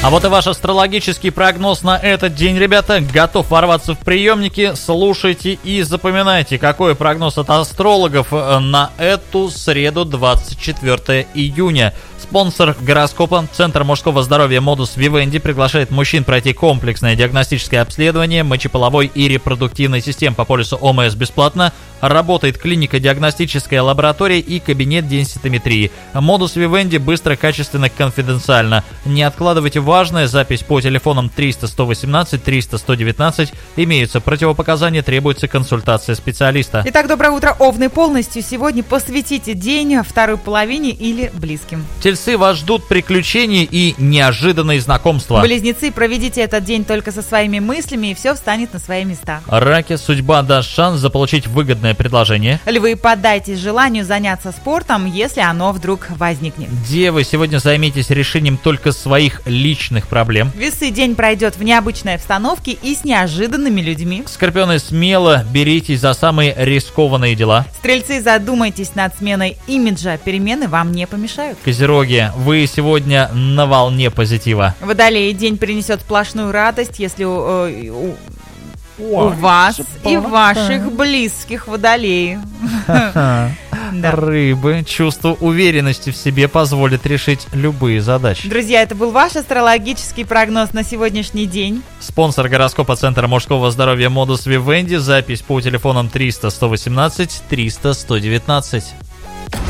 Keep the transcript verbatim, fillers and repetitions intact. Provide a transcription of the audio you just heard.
А вот и ваш астрологический прогноз на этот день, ребята. Готов ворваться в приемники. Слушайте и запоминайте, какой прогноз от астрологов на эту среду, двадцать четвёртого июня. Спонсор гороскопа — Центр мужского здоровья Modus Vivendi приглашает мужчин пройти комплексное диагностическое обследование мочеполовой и репродуктивной систем по полису ОМС бесплатно. Работает клиника, диагностическая лаборатория и кабинет денситометрии. Modus Vivendi быстро, качественно, конфиденциально. Не откладывайте важное. Запись по телефонам триста сто восемнадцать триста сто девятнадцать. Имеются противопоказания, требуется консультация специалиста. Итак, доброе утро, Овны. Полностью сегодня посвятите день второй половине или близким. Тельцы, вас ждут приключения и неожиданные знакомства. Близнецы, проведите этот день только со своими мыслями, и все встанет на свои места. Раки, судьба даст шанс заполучить выгодное предложение. Львы, поддайтесь желанию заняться спортом, если оно вдруг возникнет. Девы, сегодня займитесь решением только своих личных проблем. Весы, день пройдет в необычной обстановке и с неожиданными людьми. Скорпионы, смело беритесь за самые рискованные дела. Стрельцы, задумайтесь над сменой имиджа, перемены вам не помешают. Козероги, вы сегодня на волне позитива. Водолеи, день принесет сплошную радость, если у, у, у вас и ваших близких водолеи. Да. Рыбы, чувство уверенности в себе позволит решить любые задачи. Друзья, это был ваш астрологический прогноз на сегодняшний день. Спонсор гороскопа — Центр мужского здоровья Modus Vivendi. Запись по телефонам триста сто восемнадцать триста сто девятнадцать.